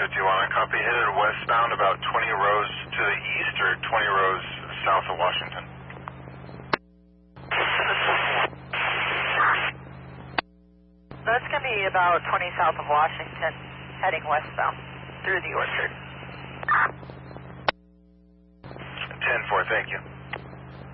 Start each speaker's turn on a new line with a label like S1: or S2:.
S1: Do you want a copy headed westbound about 20 rows to the east or 20 rows south of Washington?
S2: That's going to be about 20 south of Washington, heading westbound through the orchard.
S1: 10-4, thank you.